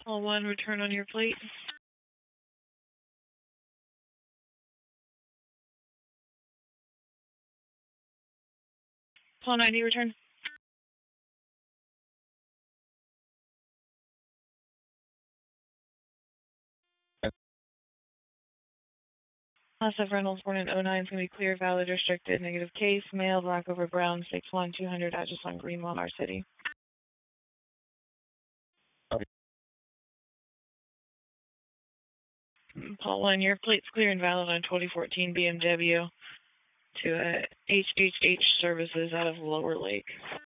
All 1, return on your plate. Call 90, return. Class F Reynolds born in 09 is going to be clear, valid, restricted, negative case, male, black over brown, 6'1", 200, address on Greenwell, Our City. Paul 1, your plate's clear and valid on 2014 BMW to HHH Services out of Lower Lake.